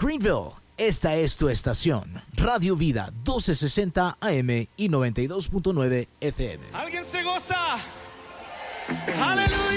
Greenville, esta es tu estación. Radio Vida 1260 AM y 92.9 FM. ¿Alguien se goza? ¡Aleluya!